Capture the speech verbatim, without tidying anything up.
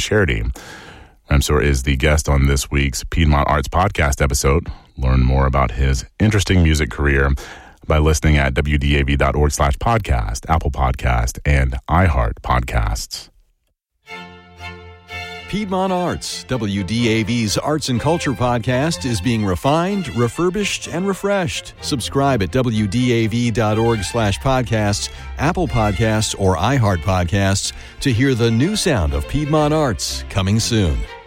Charity. Remsor is the guest on this week's Piedmont Arts Podcast episode. Learn more about his interesting music career by listening at W D A V dot org slash podcast, Apple Podcast, and iHeart Podcasts. Piedmont Arts, W D A V's Arts and Culture podcast, is being refined, refurbished, and refreshed. Subscribe at W D A V dot org slash podcasts, Apple Podcasts, or iHeart Podcasts to hear the new sound of Piedmont Arts coming soon.